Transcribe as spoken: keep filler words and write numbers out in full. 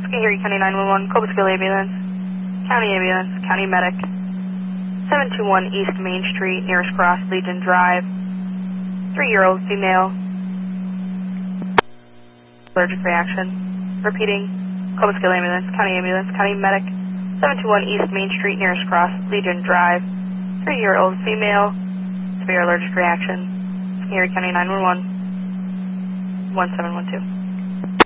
Erie County nine one one, Cobleskill Ambulance, County Ambulance, County Medic, seven two one East Main Street, nearest cross, Legion Drive, three-year-old female, allergic reaction. Repeating, Cobleskill Ambulance, County Ambulance, County Medic, seven two one East Main Street, nearest cross, Legion Drive, three-year-old female, severe allergic reaction. Erie County nine one one, one seven one two.